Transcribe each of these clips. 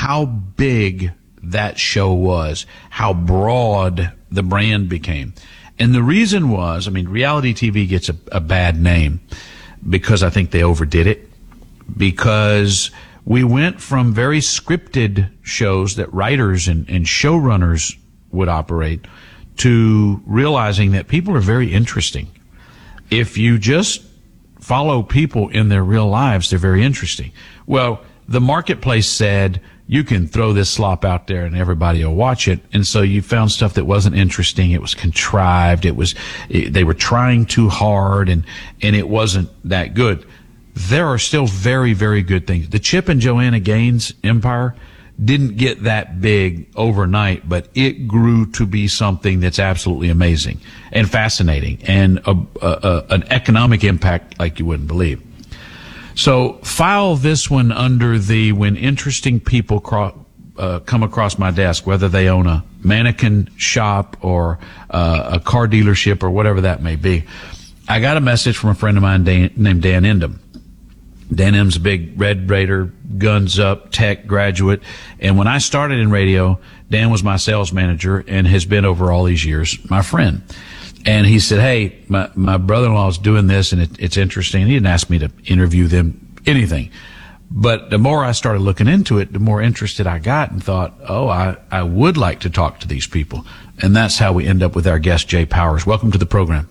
how big that show was, how broad the brand became. And the reason was, I mean, reality TV gets a bad name because I think they overdid it, because we went from very scripted shows that writers and showrunners would operate to realizing that people are very interesting. If you just follow people in their real lives, they're very interesting. Well, the marketplace said, you can throw this slop out there and everybody will watch it. And so you found stuff that wasn't interesting. It was contrived. They were trying too hard and it wasn't that good. There are still very, very good things. The Chip and Joanna Gaines empire didn't get that big overnight, but it grew to be something that's absolutely amazing and fascinating and an economic impact like you wouldn't believe. So file this one under the when interesting people come across my desk, whether they own a mannequin shop or a car dealership or whatever that may be. I got a message from a friend of mine named Dan Endem. Dan Endem's a big Red Raider, guns up, tech graduate. And when I started in radio, Dan was my sales manager and has been over all these years my friend. And he said, hey, my brother-in-law is doing this and it's interesting. He didn't ask me to interview them, anything. But the more I started looking into it, the more interested I got and thought, oh, I would like to talk to these people. And that's how we end up with our guest, Jay Powers. Welcome to the program.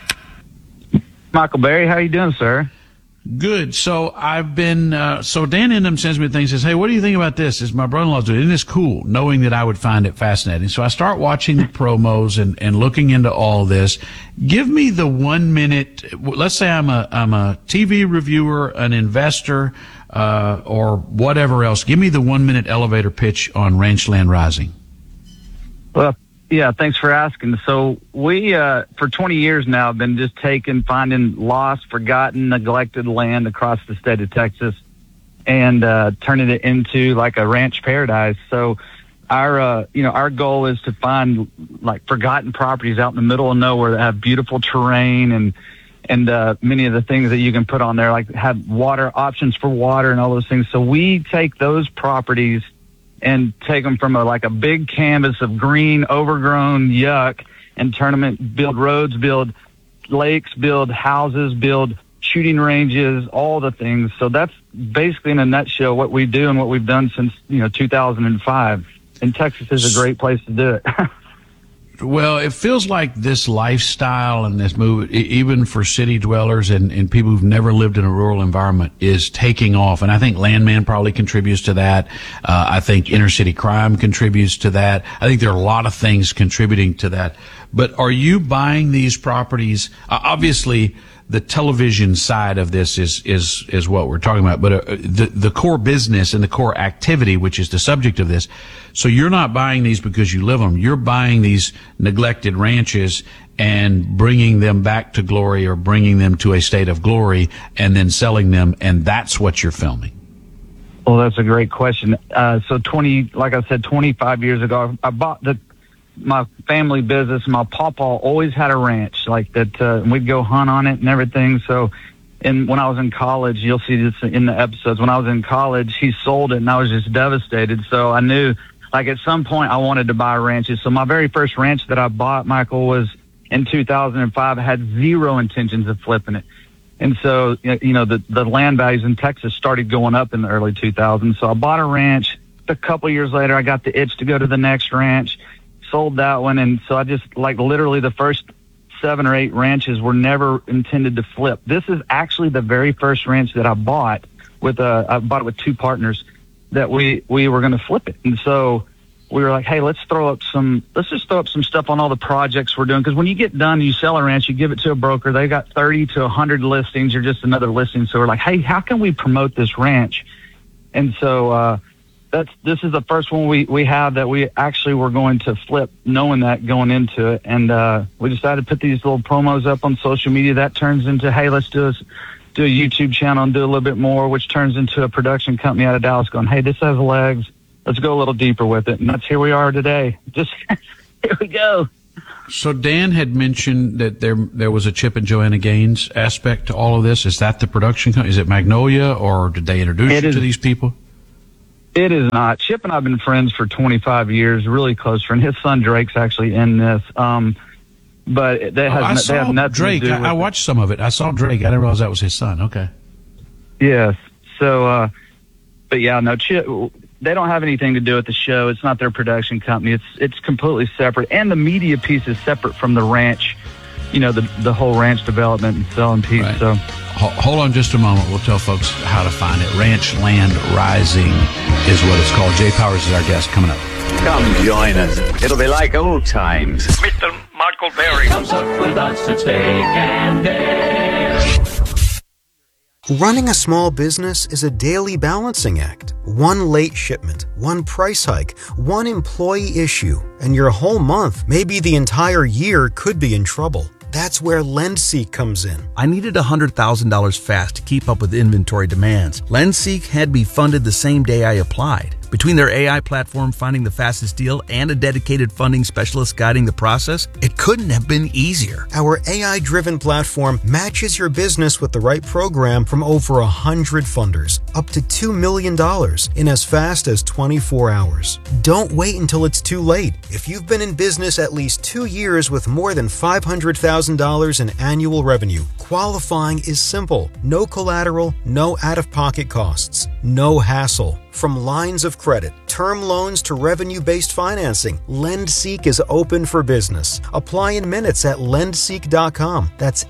Michael Berry, how you doing, sir? Good. So I've been, so Dan Endem sends me things and says, hey, what do you think about this? Is my brother-in-law's doing it? Isn't this cool? Knowing that I would find it fascinating. So I start watching the promos and looking into all this. Give me the 1 minute, let's say I'm a TV reviewer, an investor, or whatever else. Give me the 1 minute elevator pitch on Ranchland Rising. Well, yeah, thanks for asking. So we, for 20 years now, have been just finding lost, forgotten, neglected land across the state of Texas and turning it into like a ranch paradise. So our goal is to find like forgotten properties out in the middle of nowhere that have beautiful terrain and many of the things that you can put on there, like have water options for water and all those things. So we take those properties and take them from a big canvas of green, overgrown yuck and turn them build roads, build lakes, build houses, build shooting ranges, all the things. So that's basically in a nutshell what we do and what we've done since, 2005. And Texas is a great place to do it. Well, it feels like this lifestyle and this move, even for city dwellers and people who've never lived in a rural environment, is taking off. And I think Landman probably contributes to that. I think inner city crime contributes to that. I think there are a lot of things contributing to that. But are you buying these properties? Obviously, the television side of this is what we're talking about, but the core business and the core activity, which is the subject of this. So you're not buying these because you live them. You're buying these neglected ranches and bringing them back to glory or bringing them to a state of glory and then selling them, and that's what you're filming. Well, that's a great question. So 25 years ago, I bought my family business. My papa always had a ranch like that, and we'd go hunt on it and everything. So, and when I was in college, you'll see this in the episodes. When I was in college, he sold it, and I was just devastated. So I knew, at some point, I wanted to buy ranches. So my very first ranch that I bought, Michael, was in 2005. I had zero intentions of flipping it. And so, the land values in Texas started going up in the early 2000s. So I bought a ranch. A couple years later, I got the itch to go to the next ranch. Sold that one, and so I just literally the first 7 or 8 ranches were never intended to flip. This is actually the very first ranch that I bought I bought it with 2 partners that we were going to flip it. And so we were like, hey, let's just throw up some stuff on all the projects we're doing, because when you get done, you sell a ranch, you give it to a broker, they got 30 to 100 listings. You're just another listing. So we're like, hey, how can we promote this ranch? And so this is the first one we have that we actually were going to flip, knowing that going into it. And we decided to put these little promos up on social media. That turns into, hey, let's do a YouTube channel and do a little bit more, which turns into a production company out of Dallas going, hey, this has legs. Let's go a little deeper with it. And that's here we are today. Just here we go. So Dan had mentioned that there was a Chip and Joanna Gaines aspect to all of this. Is that the production company? Is it Magnolia, or did they introduce you to these people? It is not. Chip and I have been friends for 25 years, really close friend. His son Drake's actually in this. But they have nothing Drake. to do with I watched some of it. I saw Drake. I didn't realize that was his son. Okay. Yes. So, but yeah, no, Chip, they don't have anything to do with the show. It's not their production company. It's completely separate. And the media piece is separate from the ranch, the whole ranch development and selling piece. Right. So hold on just a moment. We'll tell folks how to find it. Ranchland Rising is what it's called. Jay Powers is our guest coming up. Come join us. It'll be like old times. Mr. Michael Berry comes up with us to steak and dare. Running a small business is a daily balancing act. One late shipment, one price hike, one employee issue, and your whole month, maybe the entire year, could be in trouble. That's where LendSeek comes in. I needed $100,000 fast to keep up with inventory demands. LendSeek had me funded the same day I applied. Between their AI platform finding the fastest deal and a dedicated funding specialist guiding the process, it couldn't have been easier. Our AI-driven platform matches your business with the right program from over 100 funders, up to $2 million in as fast as 24 hours. Don't wait until it's too late. If you've been in business at least 2 years with more than $500,000 in annual revenue, qualifying is simple. No collateral, no out-of-pocket costs, no hassle. From lines of credit, term loans to revenue-based financing, LendSeek is open for business. Apply in minutes at lendseek.com. That's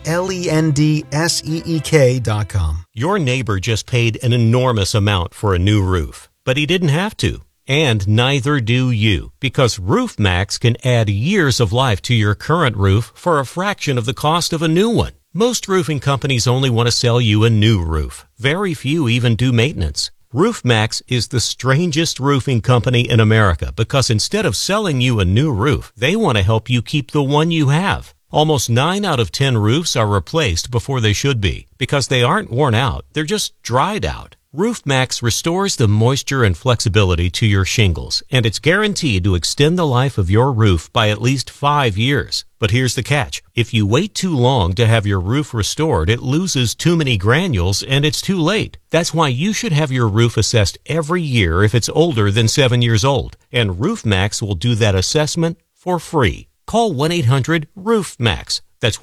LENDSEEK.com. Your neighbor just paid an enormous amount for a new roof, but he didn't have to. And neither do you, because RoofMax can add years of life to your current roof for a fraction of the cost of a new one. Most roofing companies only want to sell you a new roof. Very few even do maintenance. RoofMax is the strangest roofing company in America because instead of selling you a new roof, they want to help you keep the one you have. Almost 9 out of 10 roofs are replaced before they should be because they aren't worn out, they're just dried out. RoofMax restores the moisture and flexibility to your shingles, and it's guaranteed to extend the life of your roof by at least 5 years. But here's the catch. If you wait too long to have your roof restored, it loses too many granules and it's too late. That's why you should have your roof assessed every year if it's older than 7 years old. And RoofMax will do that assessment for free. Call 1-800-ROOFMAX. That's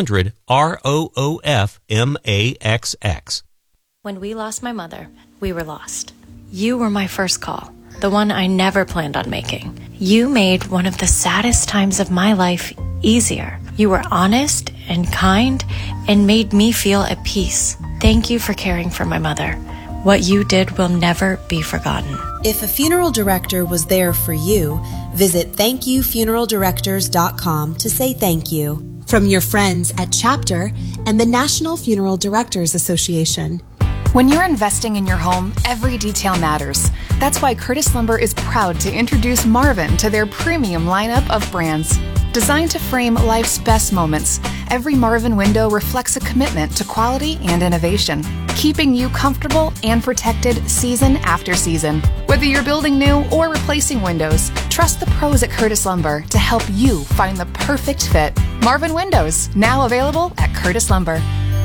1-800-ROOFMAXX. When we lost my mother, we were lost. You were my first call, the one I never planned on making. You made one of the saddest times of my life easier. You were honest and kind and made me feel at peace. Thank you for caring for my mother. What you did will never be forgotten. If a funeral director was there for you, visit thankyoufuneraldirectors.com to say thank you. From your friends at Chapter and the National Funeral Directors Association. When you're investing in your home, every detail matters. That's why Curtis Lumber is proud to introduce Marvin to their premium lineup of brands. Designed to frame life's best moments, every Marvin window reflects a commitment to quality and innovation, keeping you comfortable and protected season after season. Whether you're building new or replacing windows, trust the pros at Curtis Lumber to help you find the perfect fit. Marvin Windows, now available at Curtis Lumber.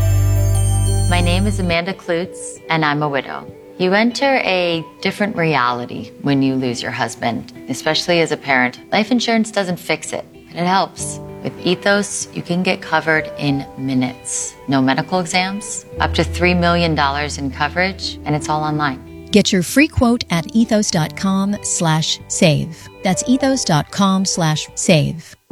My name is Amanda Klutz, and I'm a widow. You enter a different reality when you lose your husband, especially as a parent. Life insurance doesn't fix it, but it helps. With Ethos, you can get covered in minutes. No medical exams, up to $3 million in coverage, and it's all online. Get your free quote at ethos.com/save. That's ethos.com/save.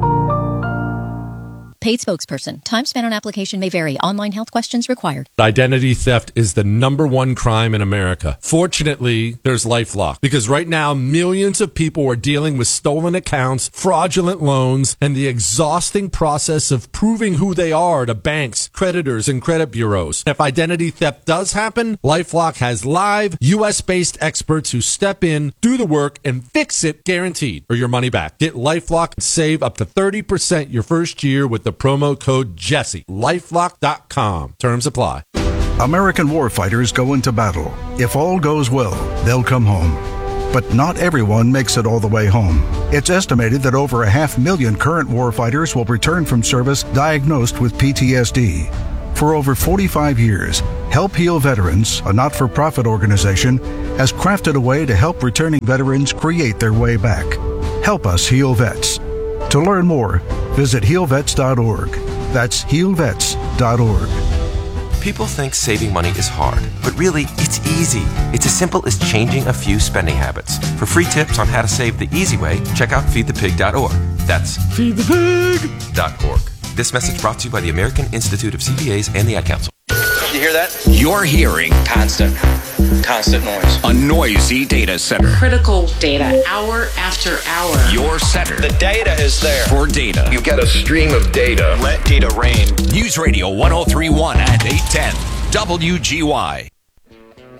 Paid spokesperson. Time spent on application may vary. Online health questions required. Identity theft is the #1 crime in America. Fortunately, there's LifeLock, because right now millions of people are dealing with stolen accounts, fraudulent loans, and the exhausting process of proving who they are to banks, creditors, and credit bureaus. If identity theft does happen, LifeLock has live US-based experts who step in, do the work, and fix it guaranteed, or your money back. Get LifeLock and save up to 30% your first year with the promo code Jesse. LifeLock.com. Terms apply. American warfighters go into battle. If all goes well, they'll come home. But not everyone makes it all the way home. It's estimated that over 500,000 current warfighters will return from service diagnosed with PTSD. For over 45 years, Help Heal Veterans, a not-for-profit organization, has crafted a way to help returning veterans create their way back. Help us heal vets. To learn more, visit healvets.org. That's healvets.org. People think saving money is hard, but really, it's easy. It's as simple as changing a few spending habits. For free tips on how to save the easy way, check out feedthepig.org. That's feedthepig.org. This message brought to you by the American Institute of CPAs and the Ad Council. You hear that? You're hearing Constant noise. A noisy data center. Critical data, hour after hour. Your center. The data is there. For data. You get a stream of data. Let data reign. News Radio 103.1 and 810. WGY.